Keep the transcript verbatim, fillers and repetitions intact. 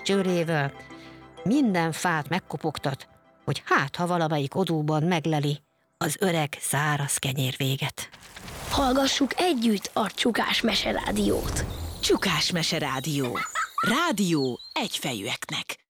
csőrével, minden fát megkopogtat, hogy hát, ha valamelyik odúban megleli az öreg száraz kenyérvéget. Hallgassuk együtt a Csukás Mese Rádiót. Csukás Mese Rádió. Rádió egyfejűeknek.